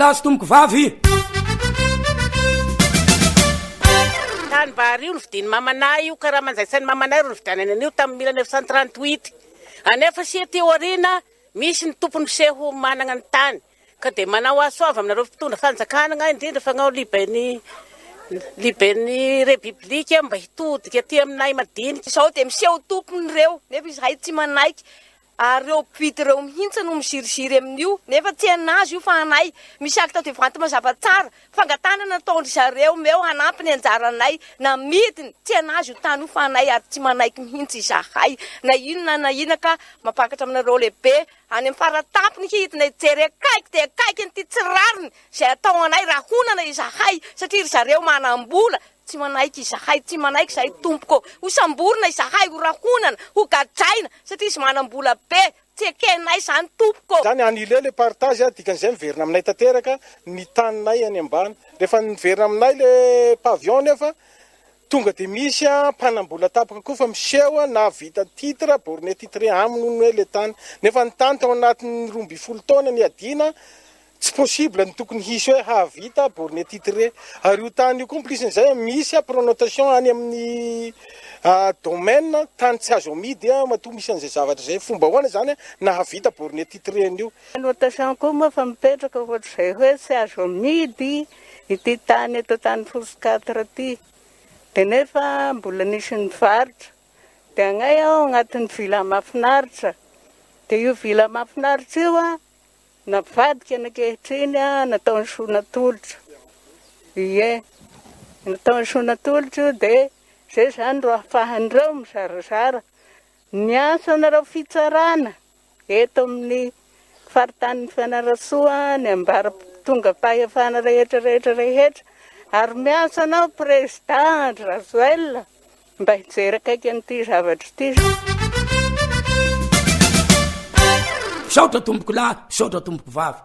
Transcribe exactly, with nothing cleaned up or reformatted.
lahy sy tomboko vavy. Tany vary io novidiny mamanay io karaha manjaisan'ny mamanay ro novidianany an'io tamin'ny mille neuf cent trente-huit. Anefa sy teo arina misy ny tompony seho manana ny tany ka de manao asoava aminareo fitondra fanjakana indrindra fanao libeny libeny repiblika mba hitodika aty aminay madinika. Izao de miseho tompony reo nefa izahay tsy manaiky ary reo mpividy reo mihitsy no misiriziry amin'io nefa tsy anazy io fa anay misy akta de vanty mazava tsara fangatana nataondry zareo meo hanampy ny anjaranay na midiny tsy anazy io tany io fa anay ary tsy manaiky mihitsy izahay na inona na ina ka mapakatra aminareo lehibe any amin'ny faratapony hidina jery akaiky de akaiky nyty tsirariny zay atao anay rahonana izahay satria ry zareo manam-bola tsy manaiky izahay tsy manaiky zahay tompoko ho samborina izahay ho rahonana ho gadraina satria izy manam-bola be tsy ekenay zany tompoko zany anile le partage dikan'izay miverina aminay tanteraka ny taninay any ambany rehefa miverina aminay le pavion nefa tonga de misy a mpanambola tapaka koa fa miseho na vita titre borné titre aminy hoe le tany nefa ny tany tao anatin'ny roa ambin'ny folo taona ny adina tsy possible ny tokony hisy hoe havita borné titre ary io tany io complicen'izay misy a pronotation any amin'ny domaine tany tsy azo amidy a matoa misy an'izay zavatra zay fomba hoana zany na havita borné titre an'io. Notation koa moa fa mipetraka ohatr'izay hoe tsy azo amidy ity tany eto tany fosikatra ty de nefa mbola nisy ny varitra de agnay aho agnatin'ny vila mahafinaritra de io vila mahafinaritra io a navadika anankehitriny a natao ny sonatolotra ie natao ny sonatolotra io de zay zany ro ahafahan'ireo mizarazara ny asa nareo fitsarana eto amin'ny faritany fianarasoa ny ambara tonga fahefana rehetra rehetra rehetra ary miasa anao président Razoel mba hijery akaiky an'ity zavatra ity. Saotra tomboko lahy, saotra tomboko vavy.